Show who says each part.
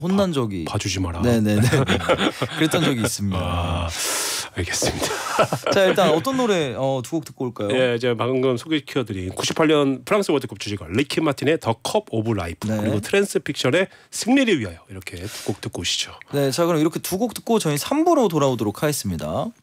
Speaker 1: 혼난 적이
Speaker 2: 봐주지 마라.
Speaker 1: 네네네. 그랬던 적이 있습니다.
Speaker 2: 아, 알겠습니다.
Speaker 1: 자 일단 어떤 노래 두 곡 듣고 올까요?
Speaker 2: 예, 제가 방금 소개시켜드린 98년 프랑스 월드컵 주제가 리키 마틴의 더 컵 오브 라이프
Speaker 1: 네.
Speaker 2: 그리고 트랜스 픽션의 승리를 위하여 이렇게 두 곡 듣고 오시죠.
Speaker 1: 네, 자 그럼 이렇게 두 곡 듣고 저희 3부로 돌아오도록 하겠습니다.